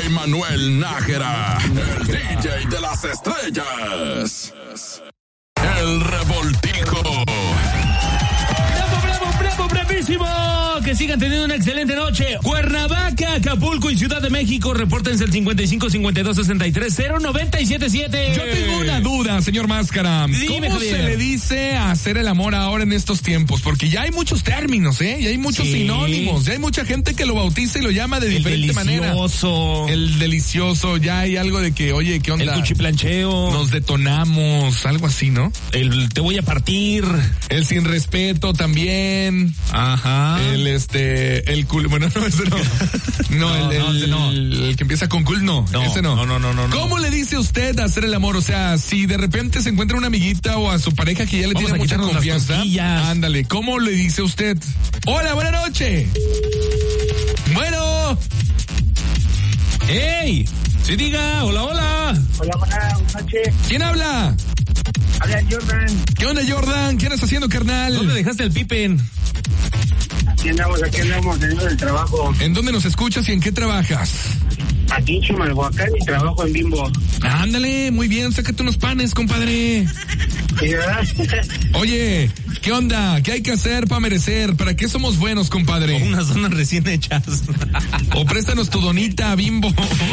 Manuel Nájera, el DJ de las estrellas. El Revoltijo. ¡Bravísimo! Que sigan teniendo una excelente noche. Cuernavaca, Acapulco y Ciudad de México, repórtense el 55 52 63 0977. Yo tengo una duda, señor Máscara. Dime, ¿Cómo Javier, se le dice a hacer el amor ahora en estos tiempos? Porque ya hay muchos términos, ¿eh? Ya hay muchos sinónimos. Ya hay mucha gente que lo bautiza y lo llama de diferente manera. El delicioso. Ya hay algo de que, oye, ¿qué onda? El cuchiplancheo. Nos detonamos, algo así, ¿no? El te voy a partir. El sin respeto también. Ajá. El cool, bueno, no, ese no. El que empieza con cool, no. Ese no. No. ¿Cómo le dice usted a hacer el amor? O sea, si de repente se encuentra una amiguita o a su pareja que ya le tiene mucha confianza, ándale, ¿cómo le dice usted? Hola, buena noche. Bueno. ¡Ey! Sí, diga, hola. Hola, buenas noches. ¿Quién habla? Habla Jordan. ¿Qué onda, Jordan? ¿Qué andas haciendo, carnal? ¿Dónde dejaste el pipen? Aquí andamos teniendo el trabajo. ¿En dónde nos escuchas y en qué trabajas? Aquí en Chimalhuacán y trabajo en Bimbo. Ándale, muy bien, sácate unos panes, compadre. ¿Sí, verdad? Oye, ¿qué onda? ¿Qué hay que hacer para merecer? ¿Para qué somos buenos, compadre? Unas donas recién hechas. O préstanos tu donita, Bimbo.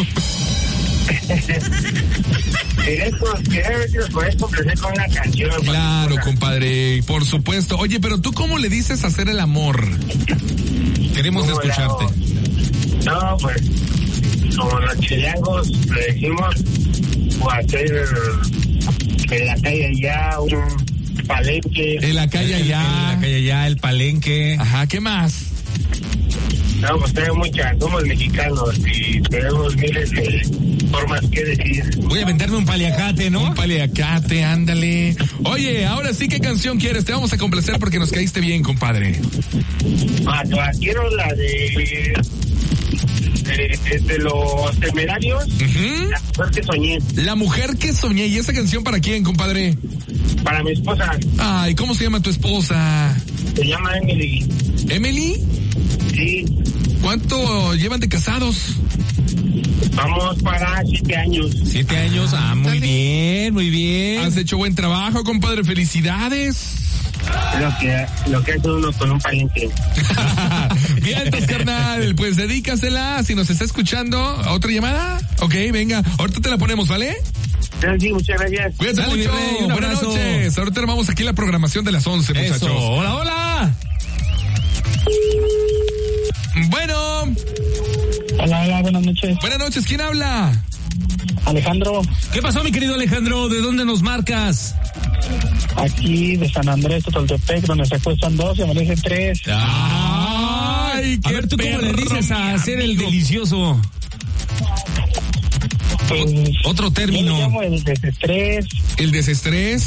Quería ver si los puedes complacer con una canción. Claro, compadre, por supuesto. Oye, pero ¿tú cómo le dices hacer el amor? Queremos escucharte. No, pues, como los chilangos le decimos, o hacer en la calle allá un palenque. En la calle allá. El palenque. Ajá, ¿qué más? No, pues tenemos muchas, somos mexicanos y tenemos miles de formas que decir. Voy a aventarme un paliacate, ¿no? Un paliacate, ándale. Oye, ahora sí, ¿qué canción quieres? Te vamos a complacer porque nos caíste bien, compadre. Quiero la de los Temerarios. Uh-huh. La mujer que soñé. La mujer que soñé. ¿Y esa canción para quién, compadre? Para mi esposa. Ay, ¿cómo se llama tu esposa? Se llama Emily. ¿Emily? Sí. ¿Cuánto llevan de casados? Vamos para 7 años. 7 años, muy bien. Has hecho buen trabajo, compadre, felicidades. Lo que hace uno con un pariente. Bien, entonces, carnal, pues dedícasela, si nos está escuchando. ¿Otra llamada? Ok, venga, ahorita te la ponemos, ¿vale? Sí, muchas gracias. Cuídate Dale, mucho, buenas noches. Ahorita armamos aquí la programación de las 11, muchachos. Eso. Hola. Bueno. Hola, buenas noches. Buenas noches, ¿quién habla? Alejandro. ¿Qué pasó, mi querido Alejandro? ¿De dónde nos marcas? Aquí de San Andrés, Totoltepec, donde se acuestan 2 y amanecen 3. Ay, a ver, ¿tú cómo le dices a hacer el delicioso? Pues, Otro término. Yo le llamo el desestrés. El desestrés.